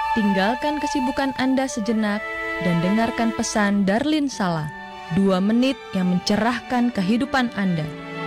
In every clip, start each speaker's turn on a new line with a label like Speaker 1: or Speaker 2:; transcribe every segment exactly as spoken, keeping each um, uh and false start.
Speaker 1: Tinggalkan kesibukan Anda sejenak dan dengarkan pesan Darlin Sala, dua menit yang mencerahkan kehidupan Anda.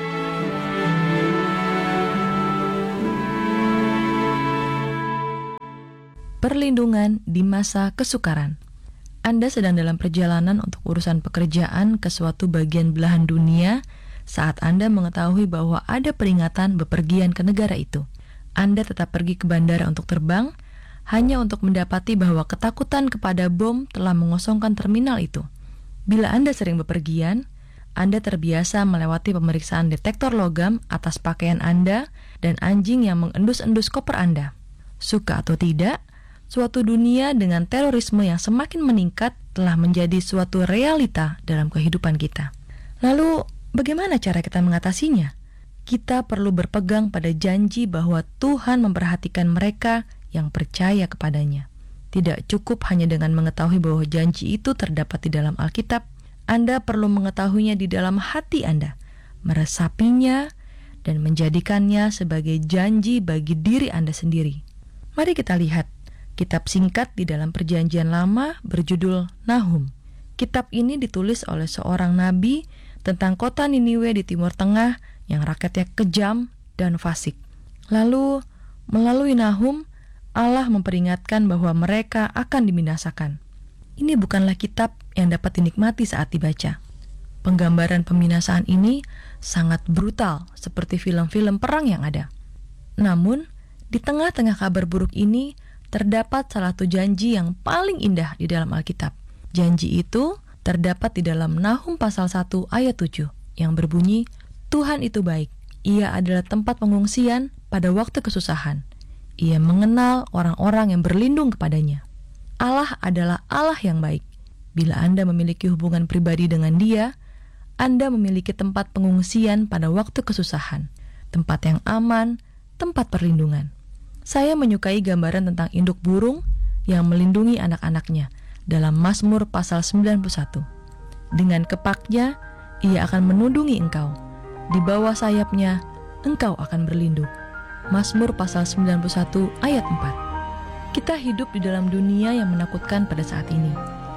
Speaker 1: Perlindungan di masa kesukaran. Anda sedang dalam perjalanan untuk urusan pekerjaan ke suatu bagian belahan dunia saat Anda mengetahui bahwa ada peringatan bepergian ke negara itu. Anda tetap pergi ke bandara untuk terbang, hanya untuk mendapati bahwa ketakutan kepada bom telah mengosongkan terminal itu. Bila Anda sering bepergian, Anda terbiasa melewati pemeriksaan detektor logam atas pakaian Anda dan anjing yang mengendus-endus koper Anda. Suka atau tidak, suatu dunia dengan terorisme yang semakin meningkat telah menjadi suatu realita dalam kehidupan kita. Lalu, bagaimana cara kita mengatasinya? Kita perlu berpegang pada janji bahwa Tuhan memperhatikan mereka yang percaya kepadanya. Tidak cukup hanya dengan mengetahui bahwa janji itu terdapat di dalam Alkitab. Anda perlu mengetahuinya di dalam hati Anda, meresapinya, dan menjadikannya sebagai janji bagi diri Anda sendiri. Mari kita lihat kitab singkat di dalam Perjanjian Lama berjudul Nahum. Kitab ini ditulis oleh seorang nabi tentang kota Niniwe di Timur Tengah yang rakyatnya kejam dan fasik. Lalu, melalui Nahum, Allah memperingatkan bahwa mereka akan dibinasakan. Ini bukanlah kitab yang dapat dinikmati saat dibaca. Penggambaran pembinasaan ini sangat brutal, seperti film-film perang yang ada. Namun, di tengah-tengah kabar buruk ini, terdapat salah satu janji yang paling indah di dalam Alkitab. Janji itu terdapat di dalam Nahum pasal satu ayat tujuh, yang berbunyi, Tuhan itu baik, Ia adalah tempat pengungsian pada waktu kesusahan. Ia mengenal orang-orang yang berlindung kepadanya. Allah adalah Allah yang baik. Bila Anda memiliki hubungan pribadi dengan Dia, Anda memiliki tempat pengungsian pada waktu kesusahan, tempat yang aman, tempat perlindungan. Saya menyukai gambaran tentang induk burung yang melindungi anak-anaknya dalam Mazmur pasal sembilan puluh satu. Dengan kepaknya, ia akan menundungi engkau. Di bawah sayapnya, engkau akan berlindung. Mazmur pasal sembilan puluh satu ayat empat. Kita hidup di dalam dunia yang menakutkan pada saat ini.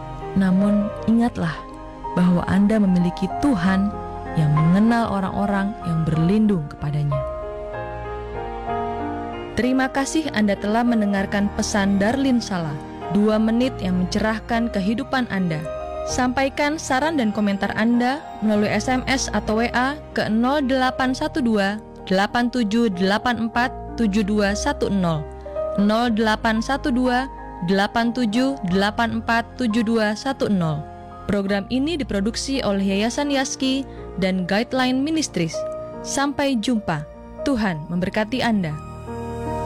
Speaker 1: Namun, ingatlah bahwa Anda memiliki Tuhan yang mengenal orang-orang yang berlindung kepadanya. Terima kasih Anda telah mendengarkan pesan Darlin Sala, dua menit yang mencerahkan kehidupan Anda. Sampaikan saran dan komentar Anda melalui S M S atau W A ke nol delapan satu dua delapan tujuh delapan empat tujuh dua satu nol nol delapan satu dua delapan tujuh delapan empat tujuh dua satu nol. Program ini diproduksi oleh Yayasan Yaski dan Guideline Ministries. Sampai jumpa. Tuhan memberkati Anda.